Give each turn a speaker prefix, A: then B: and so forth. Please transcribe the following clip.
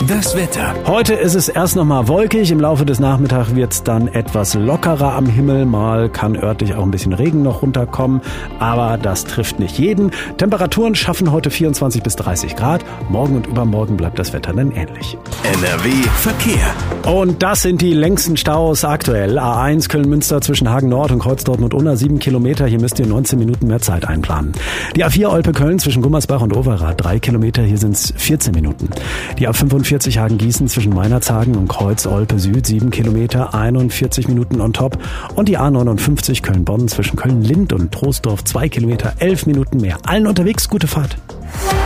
A: Das Wetter.
B: Heute ist es erst noch mal wolkig, im Laufe des Nachmittags wird es dann etwas lockerer am Himmel, mal kann örtlich auch ein bisschen Regen noch runterkommen, aber das trifft nicht jeden. Temperaturen schaffen heute 24 bis 30 Grad, morgen und übermorgen bleibt das Wetter dann ähnlich.
A: NRW Verkehr.
B: Und das sind die längsten Staus aktuell. A1 Köln-Münster zwischen Hagen Nord und Kreuz Dortmund-Unna, 7 Kilometer, hier müsst ihr 19 Minuten mehr Zeit einplanen. Die A4 Olpe-Köln zwischen Gummersbach und Overath, 3 Kilometer, hier sind es 14 Minuten. Die A45 Hagen-Gießen zwischen Meinerzhagen und Kreuz-Olpe-Süd, 7 Kilometer, 41 Minuten on top. Und die A59 Köln-Bonn zwischen Köln-Lind und Troisdorf, 2 Kilometer, 11 Minuten mehr. Allen unterwegs, gute Fahrt.